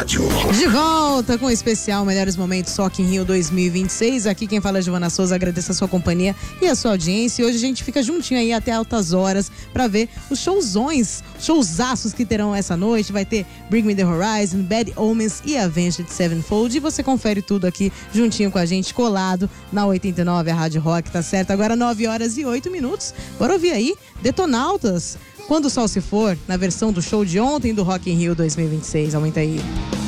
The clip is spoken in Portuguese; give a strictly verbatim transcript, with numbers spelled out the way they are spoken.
rádio. De volta com o especial Melhores Momentos Rock in Rio dois mil e vinte e seis. Aqui quem fala é Giovana Souza, agradeço a sua companhia e a sua audiência. E hoje a gente fica juntinho aí até altas horas pra ver os showzões, showzaços que terão essa noite. Vai ter Bring Me The Horizon, Bad Omens e Avenged Sevenfold. E você confere tudo aqui juntinho com a gente, colado na oitenta e nove, a Rádio Rock, tá certo? Agora nove horas e oito minutos. Bora ouvir aí Detonautas, Quando o Sol Se For, na versão do show de ontem do Rock in Rio dois mil e vinte e seis. Aumenta aí.